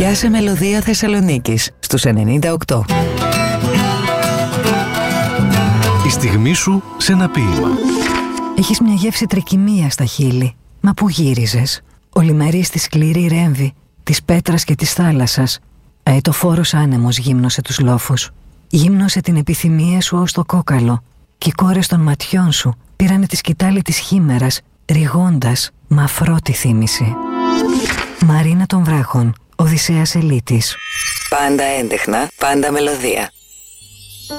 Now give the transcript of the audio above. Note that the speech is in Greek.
Πιάσε μελωδία Θεσσαλονίκης στους 98. Η στιγμή σου σε ένα ποίημα. Έχεις μια γεύση τρικυμία στα χείλη. Μα πού γύριζες? Ο λιμερής στη σκληρή ρέμβη της πέτρας και της θάλασσας. Αετοφόρος άνεμος γύμνωσε τους λόφους. Γύμνωσε την επιθυμία σου ως το κόκαλο. Κι οι κόρες των ματιών σου πήρανε τη σκυτάλη της χήμερας, ρηγώντας μαφρό τη θύμηση. Μαρίνα των Βράχων, Οδυσσέας Ελίτης. Πάντα έντεχνα, πάντα μελωδία.